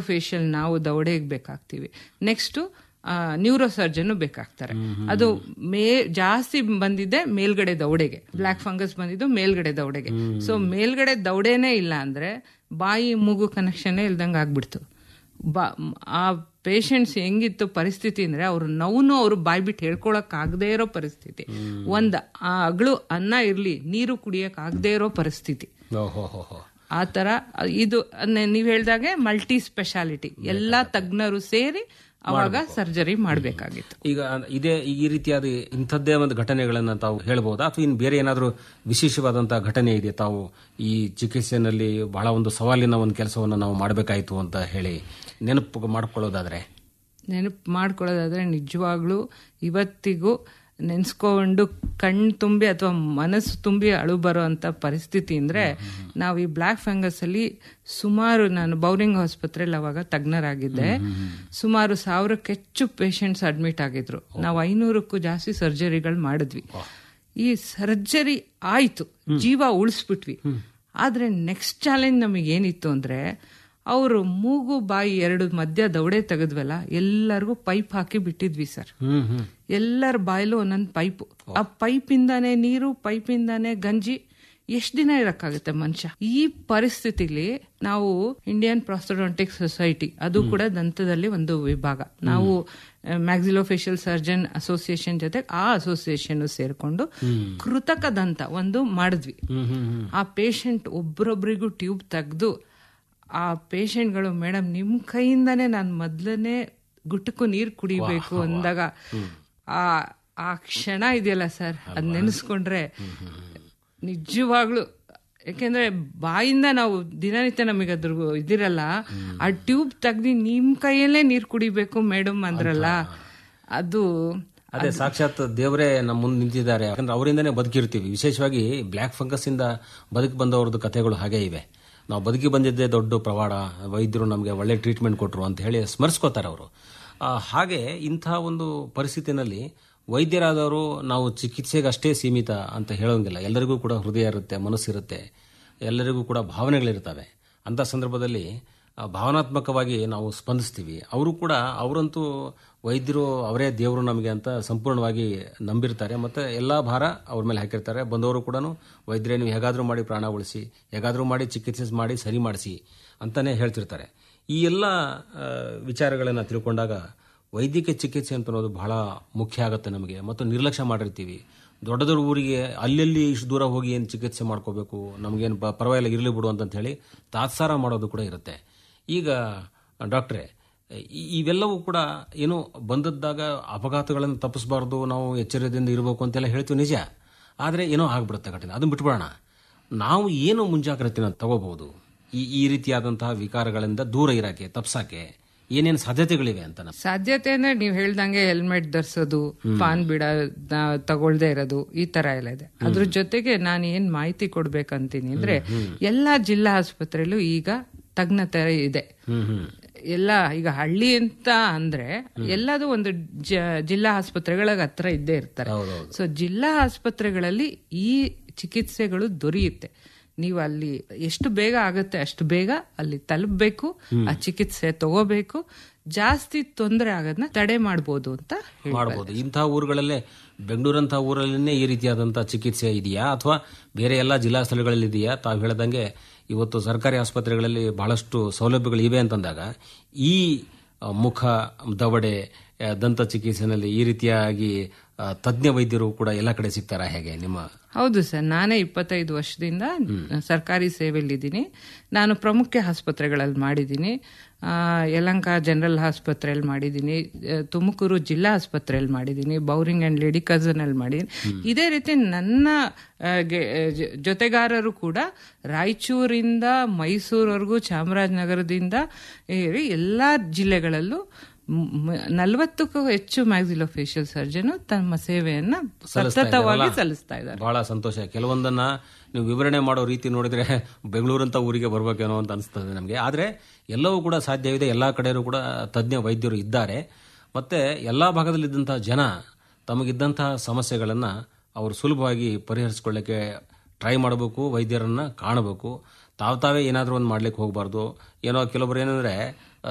Facial ನಾವು ದವಡೆಗೆ ಬೇಕಾಗ್ತೀವಿ. Next neuro surgeon ಬೇಕಾಗ್ತಾರೆ. ಅದು ಜಾಸ್ತಿ ಬಂದಿದ್ದೆ ಮೇಲ್ಗಡೆ ದವಡೆಗೆ, ಬ್ಲ್ಯಾಕ್ ಫಂಗಸ್ ಬಂದಿದ್ದು ಮೇಲ್ಗಡೆ ದವಡೆಗೆ. ಸೊ ಮೇಲ್ಗಡೆ ದವಡೆನೇ ಇಲ್ಲ ಅಂದ್ರೆ ಬಾಯಿ ಮೂಗು ಕನೆಕ್ಷನ್ ಇಲ್ದಂಗೆ ಆಗ್ಬಿಡ್ತು. ಆ ಪೇಷಂಟ್ಸ್ ಹೆಂಗಿತ್ತು ಪರಿಸ್ಥಿತಿ ಅಂದ್ರೆ ಅವ್ರು ಬಾಯ್ ಬಿಟ್ಟು ಹೇಳ್ಕೊಳಕ್ ಆಗದೆ ಇರೋ ಪರಿಸ್ಥಿತಿ. ಆ ಅಗಳು ಅನ್ನ ಇರ್ಲಿ ನೀರು ಕುಡಿಯಕ್ ಆಗದೆ ಇರೋ ಪರಿಸ್ಥಿತಿ. ಆ ತರ ಇದು ನೀವ್ ಹೇಳ್ದಾಗೆ ಮಲ್ಟಿ ಸ್ಪೆಷಾಲಿಟಿ, ಎಲ್ಲಾ ತಜ್ಞರು ಸೇರಿ ಅವಾಗ ಸರ್ಜರಿ ಮಾಡಬೇಕಾಗಿತ್ತು. ಈಗ ಈ ರೀತಿಯಾದ ಇಂಥದ್ದೇ ಒಂದು ಘಟನೆಗಳನ್ನ ತಾವು ಹೇಳ್ಬಹುದಾ, ಅಥವಾ ಇನ್ನು ಬೇರೆ ಏನಾದರೂ ವಿಶೇಷವಾದಂತಹ ಘಟನೆ ಇದೆ ತಾವು ಈ ಚಿಕಿತ್ಸೆನಲ್ಲಿ ಬಹಳ ಒಂದು ಸವಾಲಿನ ಒಂದು ಕೆಲಸವನ್ನು ನಾವು ಮಾಡಬೇಕಾಯಿತು ಅಂತ ಹೇಳಿ ನೆನಪು ಮಾಡ್ಕೊಳ್ಳೋದಾದ್ರೆ ನಿಜವಾಗ್ಲೂ ಇವತ್ತಿಗೂ ನೆನ್ಸ್ಕೊಂಡು ಕಣ್ಣು ತುಂಬಿ ಅಥವಾ ಮನಸ್ಸು ತುಂಬಿ ಅಳು ಬರೋಂಥ ಪರಿಸ್ಥಿತಿ ಅಂದ್ರೆ ನಾವು ಈ ಬ್ಲ್ಯಾಕ್ ಫಂಗಸ್ ಅಲ್ಲಿ ಸುಮಾರು, ನಾನು ಬೌರಿಂಗ್ ಆಸ್ಪತ್ರೆಯಲ್ಲಿ ಅವಾಗ ತಜ್ಞರಾಗಿದ್ದೆ, ಸುಮಾರು 1000ಕ್ಕೂ ಹೆಚ್ಚು ಪೇಷಂಟ್ಸ್ ಅಡ್ಮಿಟ್ ಆಗಿದ್ರು. ನಾವು 500ಕ್ಕೂ ಜಾಸ್ತಿ ಸರ್ಜರಿಗಳು ಮಾಡಿದ್ವಿ. ಈ ಸರ್ಜರಿ ಆಯ್ತು, ಜೀವ ಉಳಿಸ್ಬಿಟ್ವಿ. ಆದ್ರೆ ನೆಕ್ಸ್ಟ್ ಚಾಲೆಂಜ್ ನಮಗೆ ಏನಿತ್ತು ಅಂದ್ರೆ, ಅವರು ಮೂಗು ಬಾಯಿ 2 ಮಧ್ಯ ದವಡೆ ತೆಗೆದ್ವಲ್ಲ, ಎಲ್ಲರಿಗೂ ಪೈಪ್ ಹಾಕಿ ಬಿಟ್ಟಿದ್ವಿ ಸರ್. ಎಲ್ಲರ ಬಾಯಲ್ಲೂ ಒಂದೊಂದು ಪೈಪು. ಆ ಪೈಪಿಂದಾನೆ ನೀರು, ಪೈಪಿಂದಾನೆ ಗಂಜಿ. ಎಷ್ಟ್ ದಿನ ಇರಕ್ಕಾಗುತ್ತೆ ಮನುಷ್ಯ? ಈ ಪರಿಸ್ಥಿತಿಲಿ ನಾವು ಇಂಡಿಯನ್ ಪ್ರಾಸ್ಟೋಡಾಂಟಿಕ್ ಸೊಸೈಟಿ, ಅದು ಕೂಡ ದಂತದಲ್ಲಿ ಒಂದು ವಿಭಾಗ, ನಾವು ಮ್ಯಾಕ್ಸಿಲೋಫೇಶಿಯಲ್ ಸರ್ಜನ್ ಅಸೋಸಿಯೇಷನ್ ಜೊತೆ ಆ ಅಸೋಸಿಯೇಷನ್ ಸೇರ್ಕೊಂಡು ಕೃತಕ ದಂತ ಒಂದು ಮಾಡಿದ್ವಿ. ಆ ಪೇಷಂಟ್ ಒಬ್ರೊಬ್ರಿಗೂ ಟ್ಯೂಬ್ ತೆಗೆದು ಆ ಪೇಷಂಟ್ಗಳು, ಮೇಡಮ್ ನಿಮ್ ಕೈಯಿಂದಾನೇ ನಾನು ಮೊದ್ಲನೇ ಗುಟ್ಟಕ್ಕೂ ನೀರು ಕುಡಿಬೇಕು ಅಂದಾಗ ಆ ಕ್ಷಣ ಇದೆಯಲ್ಲ ಸರ್, ಅದ್ ನೆನೆಸ್ಕೊಂಡ್ರೆ ನಿಜವಾಗ್ಲು, ಯಾಕೆಂದ್ರೆ ಬಾಯಿಂದ ನಾವು ದಿನನಿತ್ಯ ನಮಗೆ ಅದ್ರ ಇದಿರಲ್ಲ, ಆ ಟ್ಯೂಬ್ ತೆಗ್ದು ನಿಮ್ ಕೈಯಲ್ಲೇ ನೀರು ಕುಡಿಬೇಕು ಮೇಡಮ್ ಅಂದ್ರಲ್ಲ, ಅದೇ ಸಾಕ್ಷಾತ್ ದೇವರೇ ನಮ್ಮ ಮುಂದೆ ನಿಂತಿದ್ದಾರೆ. ಯಾಕಂದ್ರೆ ಅವರಿಂದನೇ ಬದುಕಿರ್ತೀವಿ. ವಿಶೇಷವಾಗಿ ಬ್ಲ್ಯಾಕ್ ಫಂಗಸ್ ಇಂದ ಬದುಕಿ ಬಂದವ್ರದ್ದು ಕಥೆಗಳು ಹಾಗೆ ಇವೆ. ನಾವು ಬದುಕಿ ಬಂದಿದ್ದೇ ದೊಡ್ಡ ಪ್ರವಾಡ, ವೈದ್ಯರು ನಮಗೆ ಒಳ್ಳೆ ಟ್ರೀಟ್ಮೆಂಟ್ ಕೊಟ್ಟರು ಅಂತ ಹೇಳಿ ಸ್ಮರಿಸ್ಕೋತಾರೆ ಅವರು. ಹಾಗೆ ಇಂಥ ಒಂದು ಪರಿಸ್ಥಿತಿನಲ್ಲಿ ವೈದ್ಯರಾದವರು ನಾವು ಚಿಕಿತ್ಸೆಗೆ ಅಷ್ಟೇ ಸೀಮಿತ ಅಂತ ಹೇಳೋಂಗಿಲ್ಲ. ಎಲ್ಲರಿಗೂ ಕೂಡ ಹೃದಯ ಇರುತ್ತೆ, ಮನಸ್ಸಿರುತ್ತೆ, ಎಲ್ಲರಿಗೂ ಕೂಡ ಭಾವನೆಗಳಿರ್ತವೆ. ಅಂಥ ಸಂದರ್ಭದಲ್ಲಿ ಭಾವನಾತ್ಮಕವಾಗಿ ನಾವು ಸ್ಪಂದಿಸ್ತೀವಿ. ಅವರಂತೂ ವೈದ್ಯರು ಅವರೇ ದೇವರು ನಮಗೆ ಅಂತ ಸಂಪೂರ್ಣವಾಗಿ ನಂಬಿರ್ತಾರೆ. ಮತ್ತು ಎಲ್ಲ ಭಾರ ಅವ್ರ ಮೇಲೆ ಹಾಕಿರ್ತಾರೆ. ಬಂದವರು ಕೂಡ ವೈದ್ಯರೇ ನೀವು ಹೇಗಾದರೂ ಮಾಡಿ ಪ್ರಾಣ ಉಳಿಸಿ, ಹೇಗಾದರೂ ಮಾಡಿ ಚಿಕಿತ್ಸೆ ಮಾಡಿ ಸರಿ ಮಾಡಿಸಿ ಅಂತಾನೆ ಹೇಳ್ತಿರ್ತಾರೆ. ಈ ಎಲ್ಲ ವಿಚಾರಗಳನ್ನು ತಿಳ್ಕೊಂಡಾಗ ವೈದ್ಯಕೀಯ ಚಿಕಿತ್ಸೆ ಅಂತ ಅನ್ನೋದು ಬಹಳ ಮುಖ್ಯ ಆಗುತ್ತೆ ನಮಗೆ. ಮತ್ತು ನಿರ್ಲಕ್ಷ್ಯ ಮಾಡಿರ್ತೀವಿ. ದೊಡ್ಡ ದೊಡ್ಡ ಊರಿಗೆ ಅಲ್ಲಲ್ಲಿ ಇಷ್ಟು ದೂರ ಹೋಗಿ ಏನು ಚಿಕಿತ್ಸೆ ಮಾಡ್ಕೋಬೇಕು, ನಮಗೇನು ಪರವಾಗಿಲ್ಲ ಇರಲಿ ಬಿಡು ಅಂತ ಹೇಳಿ ತಾತ್ಸಾರ ಮಾಡೋದು ಕೂಡ ಇರುತ್ತೆ. ಈಗ ಡಾಕ್ಟ್ರೇ, ಇವೆಲ್ಲವೂ ಕೂಡ ಏನು ಬಂದದ್ದಾಗ ಅಪಘಾತಗಳನ್ನು ತಪ್ಪಿಸಬಾರ್ದು, ನಾವು ಎಚ್ಚರದಿಂದ ಇರಬೇಕು ಅಂತೆಲ್ಲ ಹೇಳ್ತೀವಿ ನಿಜ. ಆದರೆ ಏನೋ ಆಗ್ಬಿಡುತ್ತೆ ಘಟನೆ, ಅದನ್ನು ಬಿಟ್ಬಿಡೋಣ. ನಾವು ಏನು ಮುಂಜಾಗ್ರತೆನ ತಗೋಬಹುದು ಈ ರೀತಿಯಾದಂತಹ ವಿಕಾರಗಳಿಂದ ದೂರ ಇರಕ್ಕೆ, ತಪ್ಸಕ್ಕೆ ಏನೇನು ಸಾಧ್ಯತೆಗಳಿವೆ ಅಂತ? ಸಾಧ್ಯತೆ ಅಂದ್ರೆ ನೀವು ಹೇಳ್ದಂಗೆ ಹೆಲ್ಮೆಟ್ ಧರಿಸೋದು, ಪಾನ್ ಬಿಡ ತಗೊಳ್ದೇ ಇರೋದು, ಈ ತರ ಎಲ್ಲ ಇದೆ. ಅದ್ರ ಜೊತೆಗೆ ನಾನು ಏನ್ ಮಾಹಿತಿ ಕೊಡ್ಬೇಕಂತೀನಿ ಅಂದ್ರೆ, ಎಲ್ಲಾ ಜಿಲ್ಲಾ ಆಸ್ಪತ್ರೆಯಲ್ಲೂ ಈಗ ತಜ್ಞತೆ ಇದೆ. ಎಲ್ಲ ಈಗ ಹಳ್ಳಿ ಅಂತ ಅಂದ್ರೆ ಎಲ್ಲದೂ ಒಂದು ಜಿಲ್ಲಾ ಆಸ್ಪತ್ರೆಗಳ ಹತ್ರ ಇದ್ದೇ ಇರ್ತಾರೆ. ಸೊ ಜಿಲ್ಲಾ ಆಸ್ಪತ್ರೆಗಳಲ್ಲಿ ಈ ಚಿಕಿತ್ಸೆಗಳು ದೊರೆಯುತ್ತೆ. ನೀವು ಅಲ್ಲಿ ಎಷ್ಟು ಬೇಗ ಆಗುತ್ತೆ ಅಷ್ಟು ಬೇಗ ಅಲ್ಲಿ ತಲುಪಬೇಕು, ಆ ಚಿಕಿತ್ಸೆ ತಗೋಬೇಕು. ಜಾಸ್ತಿ ತೊಂದರೆ ಆಗೋದನ್ನ ತಡೆ ಮಾಡಬಹುದು ಅಂತ ಮಾಡಬಹುದು. ಇಂತಹ ಊರುಗಳಲ್ಲೇ, ಬೆಂಗಳೂರಂತಹ ಊರಲ್ಲೇ ಈ ರೀತಿಯಾದಂತಹ ಚಿಕಿತ್ಸೆ ಇದೆಯಾ, ಅಥವಾ ಬೇರೆ ಎಲ್ಲ ಜಿಲ್ಲಾ ಸ್ಥಳಗಳಲ್ಲಿ ಇದೆಯಾ? ತಾವು ಹೇಳ್ದಂಗೆ ಇವತ್ತು ಸರ್ಕಾರಿ ಆಸ್ಪತ್ರೆಗಳಲ್ಲಿ ಬಹಳಷ್ಟು ಸೌಲಭ್ಯಗಳು ಇವೆ ಅಂತಂದಾಗ ಈ ಮುಖ, ದವಡೆ, ದಂತ ಚಿಕಿತ್ಸೆನಲ್ಲಿ ಈ ರೀತಿಯಾಗಿ ತಜ್ಞ ವೈದ್ಯರು ಕೂಡ ಎಲ್ಲ ಕಡೆ ಸಿಗ್ತಾರಾ ಹೇಗೆ ನಿಮ್ಮ? ಹೌದು ಸರ್, ನಾನೇ 25 ವರ್ಷದಿಂದ ಸರ್ಕಾರಿ ಸೇವೆಯಲ್ಲಿದ್ದೀನಿ. ನಾನು ಪ್ರಮುಖ ಆಸ್ಪತ್ರೆಗಳಲ್ಲಿ ಮಾಡಿದ್ದೀನಿ. ಯಲಹಂಕ ಜನರಲ್ ಆಸ್ಪತ್ರೆಯಲ್ಲಿ ಮಾಡಿದ್ದೀನಿ, ತುಮಕೂರು ಜಿಲ್ಲಾ ಆಸ್ಪತ್ರೆಯಲ್ಲಿ ಮಾಡಿದ್ದೀನಿ, ಬೌರಿಂಗ್ ಅಂಡ್ ಲೇಡಿ ಕಜನ್ ಅಲ್ಲಿ ಮಾಡಿದ್ದೀನಿ. ಇದೇ ರೀತಿ ನನ್ನ ಜೊತೆಗಾರರು ಕೂಡ ರಾಯಚೂರಿಂದ ಮೈಸೂರವರೆಗೂ, ಚಾಮರಾಜನಗರದಿಂದ ಎಲ್ಲಾ ಜಿಲ್ಲೆಗಳಲ್ಲೂ 40ಕ್ಕೂ ಹೆಚ್ಚು ಮ್ಯಾಕ್ಸಿಲೋಫೇಶಿಯಲ್ ಸರ್ಜನ್ ತಮ್ಮ ಸೇವೆಯನ್ನ ಸತತವಾಗಿ ಸಲ್ಲಿಸ್ತಾ ಇದ್ದಾರೆ. ಬಹಳ ಸಂತೋಷ. ಕೆಲವೊಂದನ್ನ ನೀವು ವಿವರಣೆ ಮಾಡೋ ರೀತಿ ನೋಡಿದ್ರೆ ಬೆಂಗಳೂರಂತ ಊರಿಗೆ ಬರ್ಬೇಕೇನೋ ಅಂತ ಅನಿಸ್ತದೆ ನಮಗೆ. ಆದರೆ ಎಲ್ಲವೂ ಕೂಡ ಸಾಧ್ಯವಿದೆ. ಎಲ್ಲಾ ಕಡೆಯೂ ಕೂಡ ತಜ್ಞ ವೈದ್ಯರು ಇದ್ದಾರೆ. ಮತ್ತೆ ಎಲ್ಲಾ ಭಾಗದಲ್ಲಿದ್ದಂತಹ ಜನ ತಮಗಿದ್ದಂತಹ ಸಮಸ್ಯೆಗಳನ್ನ ಅವರು ಸುಲಭವಾಗಿ ಪರಿಹರಿಸಿಕೊಳ್ಳಕ್ಕೆ ಟ್ರೈ ಮಾಡಬೇಕು, ವೈದ್ಯರನ್ನ ಕಾಣಬೇಕು. ತಾವೇ ಏನಾದರೂ ಒಂದು ಮಾಡ್ಲಿಕ್ಕೆ ಹೋಗಬಾರ್ದು. ಏನೋ ಕೆಲವೊಬ್ರು ಏನಂದ್ರೆ